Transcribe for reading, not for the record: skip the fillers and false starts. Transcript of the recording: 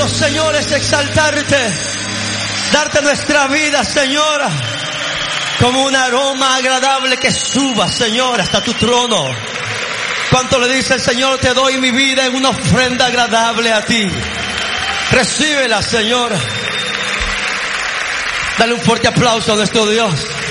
anhelo, Señor, es exaltarte, darte nuestra vida, Señor, como un aroma agradable que suba, Señor, hasta tu trono. ¿Cuánto le dice el Señor? Te doy mi vida en una ofrenda agradable a ti. Recíbela, Señor. Dale un fuerte aplauso a nuestro Dios.